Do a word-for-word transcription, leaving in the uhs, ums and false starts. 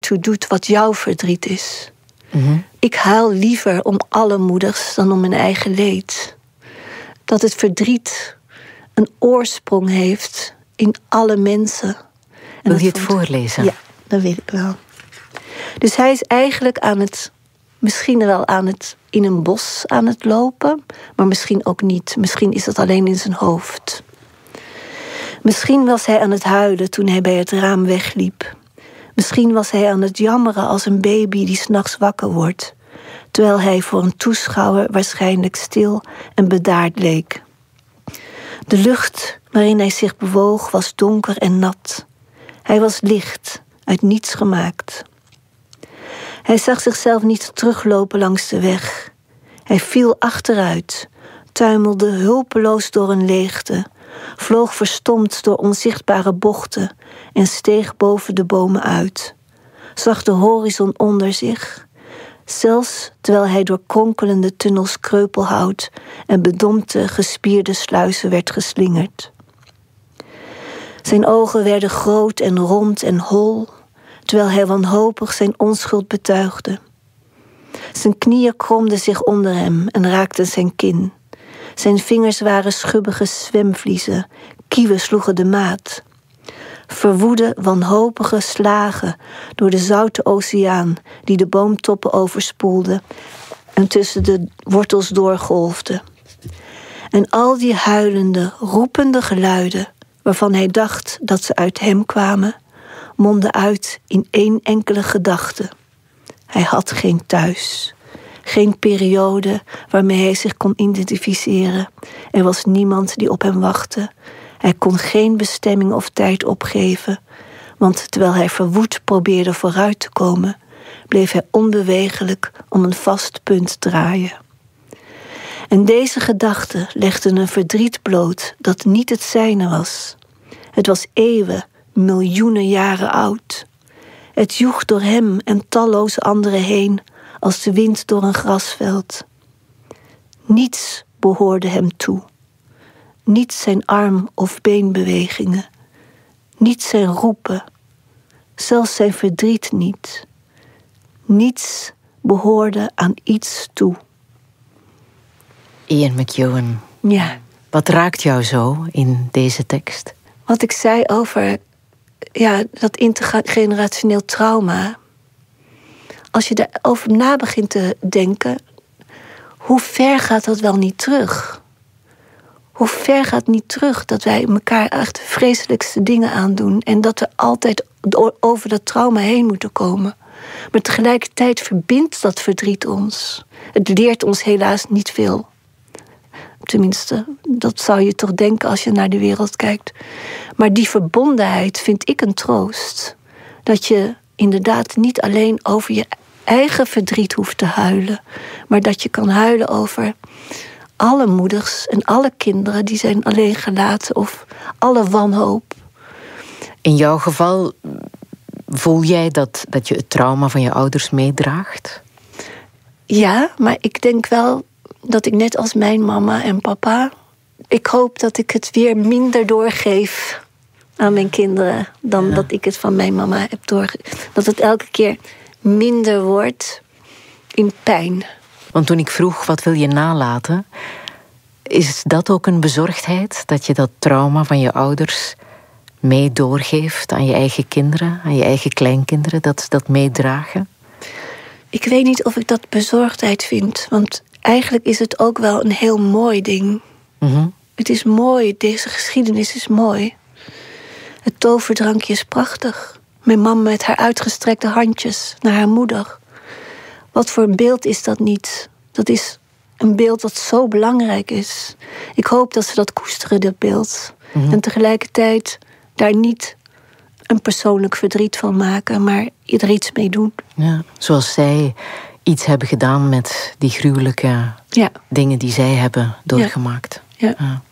ertoe doet wat jouw verdriet is. Mm-hmm. Ik huil liever om alle moeders dan om mijn eigen leed. Dat het verdriet een oorsprong heeft in alle mensen. En wil je het vond... voorlezen? Ja, dat weet ik wel. Dus hij is eigenlijk aan het, misschien wel aan het, in een bos aan het lopen, maar misschien ook niet. Misschien is dat alleen in zijn hoofd. Misschien was hij aan het huilen toen hij bij het raam wegliep. Misschien was hij aan het jammeren als een baby die 's nachts wakker wordt, terwijl hij voor een toeschouwer waarschijnlijk stil en bedaard leek. De lucht waarin hij zich bewoog was donker en nat. Hij was licht, uit niets gemaakt. Hij zag zichzelf niet teruglopen langs de weg. Hij viel achteruit, tuimelde hulpeloos door een leegte, vloog verstomd door onzichtbare bochten en steeg boven de bomen uit. Zag de horizon onder zich, zelfs terwijl hij door kronkelende tunnels kreupelhout en bedompte gespierde sluizen werd geslingerd. Zijn ogen werden groot en rond en hol, terwijl hij wanhopig zijn onschuld betuigde. Zijn knieën kromden zich onder hem en raakten zijn kin. Zijn vingers waren schubbige zwemvliezen, kieuwen sloegen de maat. Verwoede, wanhopige slagen door de zoute oceaan die de boomtoppen overspoelde en tussen de wortels doorgolfde. En al die huilende, roepende geluiden, waarvan hij dacht dat ze uit hem kwamen, mondden uit in één enkele gedachte. Hij had geen thuis, geen periode waarmee hij zich kon identificeren. Er was niemand die op hem wachtte. Hij kon geen bestemming of tijd opgeven, want terwijl hij verwoed probeerde vooruit te komen, bleef hij onbewegelijk om een vast punt draaien. En deze gedachten legden een verdriet bloot dat niet het zijne was. Het was eeuwen, miljoenen jaren oud. Het joeg door hem en talloze anderen heen als de wind door een grasveld. Niets behoorde hem toe. Niet zijn arm- of beenbewegingen. Niet zijn roepen. Zelfs zijn verdriet niet. Niets behoorde aan iets toe. Ian McEwan. Ja. Wat raakt jou zo in deze tekst? Wat ik zei over ja, dat intergenerationeel trauma. Als je daarover na begint te denken, hoe ver gaat dat wel niet terug? Hoe ver gaat niet terug dat wij elkaar echt de vreselijkste dingen aandoen en dat we altijd over dat trauma heen moeten komen. Maar tegelijkertijd verbindt dat verdriet ons. Het leert ons helaas niet veel. Tenminste, dat zou je toch denken als je naar de wereld kijkt. Maar die verbondenheid vind ik een troost. Dat je inderdaad niet alleen over je eigen verdriet hoeft te huilen, maar dat je kan huilen over alle moeders en alle kinderen die zijn alleen gelaten of alle wanhoop. In jouw geval voel jij dat, dat je het trauma van je ouders meedraagt? Ja, maar ik denk wel dat ik net als mijn mama en papa, ik hoop dat ik het weer minder doorgeef aan mijn kinderen dan ja. dat ik het van mijn mama heb doorgegeven. Dat het elke keer minder wordt in pijn. Want toen ik vroeg, wat wil je nalaten? Is dat ook een bezorgdheid? Dat je dat trauma van je ouders mee doorgeeft aan je eigen kinderen, aan je eigen kleinkinderen, dat ze dat meedragen? Ik weet niet of ik dat bezorgdheid vind, want eigenlijk is het ook wel een heel mooi ding. Mm-hmm. Het is mooi, deze geschiedenis is mooi. Het toverdrankje is prachtig. Mijn mama met haar uitgestrekte handjes naar haar moeder. Wat voor een beeld is dat niet? Dat is een beeld dat zo belangrijk is. Ik hoop dat ze dat koesteren, dat beeld. Mm-hmm. En tegelijkertijd daar niet een persoonlijk verdriet van maken, maar er iets mee doen. Ja, zoals zij iets hebben gedaan met die gruwelijke ja. dingen die zij hebben doorgemaakt. Ja. Ja.